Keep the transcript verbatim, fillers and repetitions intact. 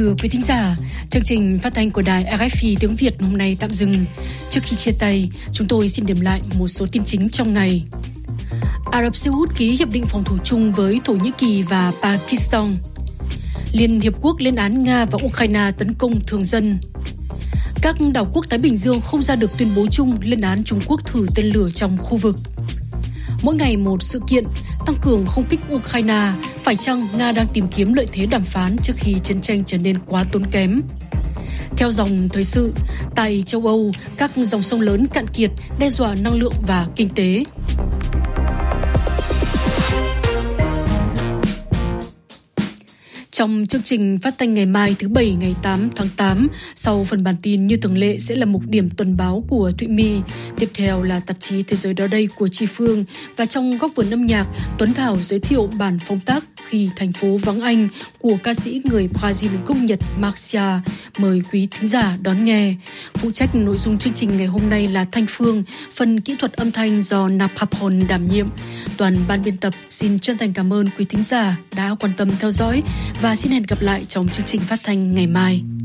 Thưa quý thính giả, chương trình phát thanh của đài rờ ép i tiếng Việt hôm nay tạm dừng. Trước khi chia tay, chúng tôi xin điểm lại một số tin chính trong ngày. Ả Rập Xê Út ký hiệp định phòng thủ chung với Thổ Nhĩ Kỳ và Pakistan. Liên Hiệp Quốc lên án Nga và Ukraine tấn công thường dân. Các đảo quốc Thái Bình Dương không ra được tuyên bố chung lên án Trung Quốc thử tên lửa trong khu vực. Mỗi ngày một sự kiện, tăng cường không kích Ukraine, phải chăng Nga đang tìm kiếm lợi thế đàm phán trước khi chiến tranh trở nên quá tốn kém? Theo dòng thời sự, tại châu Âu, các dòng sông lớn cạn kiệt đe dọa năng lượng và kinh tế. Trong chương trình phát thanh ngày mai thứ Bảy ngày tám tháng tám, sau phần bản tin như thường lệ sẽ là mục điểm tuần báo của Thụy My. Tiếp theo là tạp chí Thế giới đó đây của Chi Phương. Và trong góc vườn âm nhạc, Tuấn Thảo giới thiệu bản phóng tác Khi thành phố vắng anh của ca sĩ người Brazil gốc Nhật Marcia. Mời quý thính giả đón nghe. Phụ trách nội dung chương trình ngày hôm nay là Thanh Phương, phần kỹ thuật âm thanh do Napapon đảm nhiệm. Toàn ban biên tập xin chân thành cảm ơn quý thính giả đã quan tâm theo dõi và xin hẹn gặp lại trong chương trình phát thanh ngày mai.